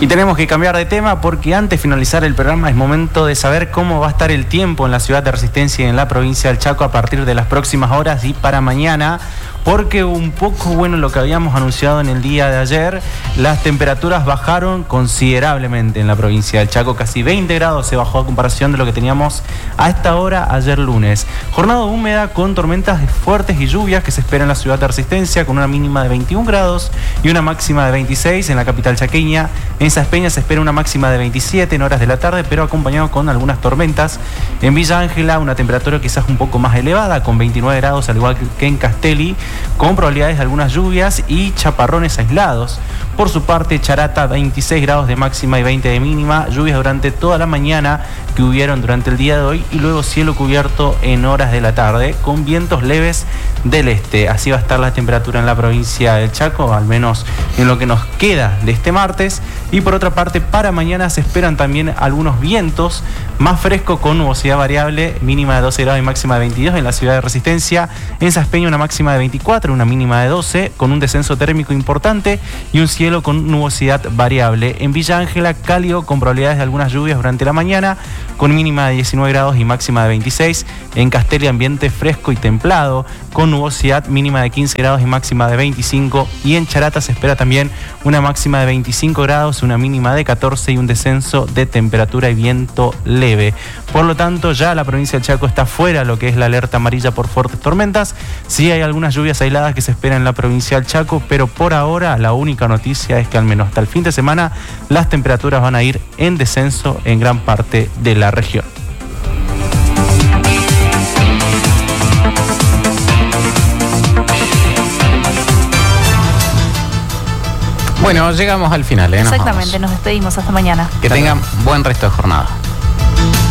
Y tenemos que cambiar de tema porque antes de finalizar el programa es momento de saber cómo va a estar el tiempo en la ciudad de Resistencia y en la provincia del Chaco a partir de las próximas horas y para mañana. Porque un poco bueno lo que habíamos anunciado en el día de ayer, las temperaturas bajaron considerablemente en la provincia del Chaco, casi 20 grados se bajó a comparación de lo que teníamos a esta hora ayer lunes. Jornada húmeda con tormentas fuertes y lluvias que se espera en la ciudad de Resistencia con una mínima de 21 grados y una máxima de 26 en la capital chaqueña. En Saspeña se espera una máxima de 27 en horas de la tarde, pero acompañado con algunas tormentas. En Villa Ángela una temperatura quizás un poco más elevada con 29 grados al igual que en Castelli, con probabilidades de algunas lluvias y chaparrones aislados. Por su parte, Charata, 26 grados de máxima y 20 de mínima, lluvias durante toda la mañana que hubieron durante el día de hoy y luego cielo cubierto en horas de la tarde con vientos leves del este. Así va a estar la temperatura en la provincia del Chaco, al menos en lo que nos queda de este martes. Y por otra parte, para mañana se esperan también algunos vientos más frescos con nubosidad variable, mínima de 12 grados y máxima de 22 en la ciudad de Resistencia. En Saspeña una máxima de 24, una mínima de 12, con un descenso térmico importante y un cielo con nubosidad variable. En Villa Ángela, cálido con probabilidades de algunas lluvias durante la mañana, con mínima de 19 grados y máxima de 26. En Castelli, ambiente fresco y templado, con nubosidad mínima de 15 grados y máxima de 25. Y en Charata se espera también una máxima de 25 grados, una mínima de 14 y un descenso de temperatura y viento leve. Por lo tanto, ya la provincia del Chaco está fuera de lo que es la alerta amarilla por fuertes tormentas. Sí hay algunas lluvias aisladas que se esperan en la provincia del Chaco, pero por ahora la única noticia es que al menos hasta el fin de semana las temperaturas van a ir en descenso en gran parte de la región. Bueno, llegamos al final, Exactamente, nos despedimos hasta mañana. Que tengan buen resto de jornada.